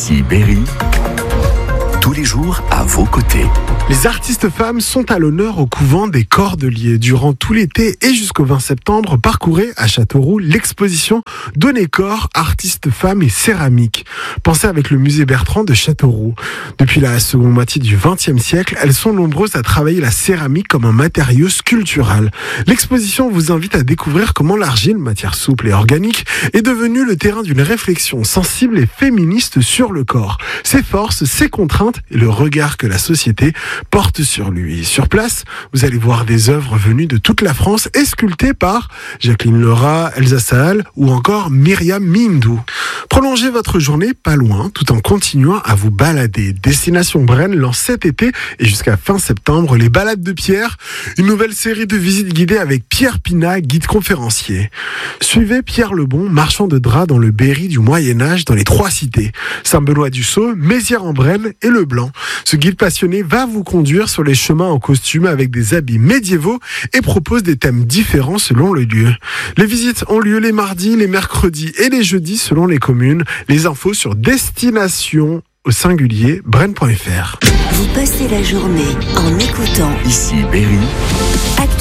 Ici Berry, tous les jours à vos côtés. Les artistes femmes sont à l'honneur au couvent des Cordeliers. Durant tout l'été et jusqu'au 20 septembre, parcourez à Châteauroux l'exposition Donner corps, artistes femmes et céramique. Pensez avec le musée Bertrand de Châteauroux. Depuis la seconde moitié du XXe siècle, elles sont nombreuses à travailler la céramique comme un matériau sculptural. L'exposition vous invite à découvrir comment l'argile, matière souple et organique, est devenue le terrain d'une réflexion sensible et féministe sur le corps, ses forces, ses contraintes et le regard que la société porte sur lui. Sur place, vous allez voir des œuvres venues de toute la France et sculptées par Jacqueline Lerat, Elsa Sahal ou encore Myriam Mindou. Prolongez votre journée pas loin tout en continuant à vous balader. Destination Brennes lance cet été et jusqu'à fin septembre les balades de Pierre, une nouvelle série de visites guidées avec Pierre Pinat, guide conférencier. Suivez Pierre Lebon, marchand de draps dans le Berry du Moyen-Âge dans les 3 cités, Saint-Benoît-du-Sault, Mézières-en-Brenne et Le Blanc. Ce guide passionné va vous conduire sur les chemins en costume avec des habits médiévaux et propose des thèmes différents selon le lieu. Les visites ont lieu les mardis, les mercredis et les jeudis selon les communes. Les infos sur destination au singulier Brennes.fr. Vous passez la journée en écoutant Ici Berry.